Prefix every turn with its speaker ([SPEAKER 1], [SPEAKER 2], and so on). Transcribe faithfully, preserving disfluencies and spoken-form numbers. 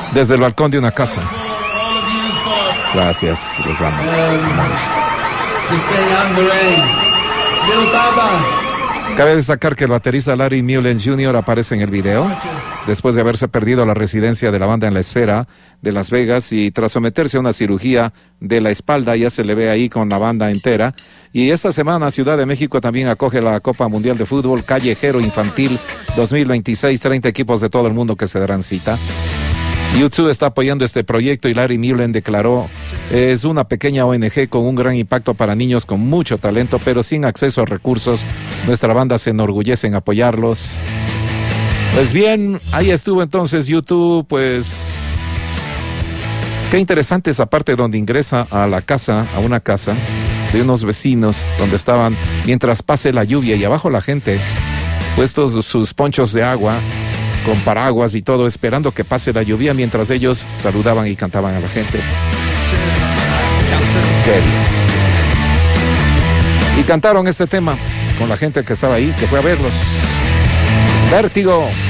[SPEAKER 1] Desde el balcón de una casa. Gracias, los amo. Cabe destacar que el baterista Larry Mullen junior aparece en el video, después de haberse perdido la residencia de la banda en la Esfera de Las Vegas y tras someterse a una cirugía de la espalda, ya se le ve ahí con la banda entera. Y esta semana Ciudad de México también acoge la Copa Mundial de Fútbol Callejero Infantil dos mil veintiséis, treinta equipos de todo el mundo que se darán cita. YouTube está apoyando este proyecto y Larry Mullen declaró: es una pequeña O N G con un gran impacto para niños con mucho talento, pero sin acceso a recursos. Nuestra banda se enorgullece en apoyarlos. Pues bien, ahí estuvo entonces YouTube. Pues qué interesante esa parte donde ingresa a la casa, a una casa de unos vecinos donde estaban, mientras pase la lluvia, y abajo la gente puestos sus ponchos de agua con paraguas y todo, esperando que pase la lluvia, mientras ellos saludaban y cantaban a la gente. Qué bien. Y cantaron este tema con la gente que estaba ahí, que fue a verlos. Vértigo.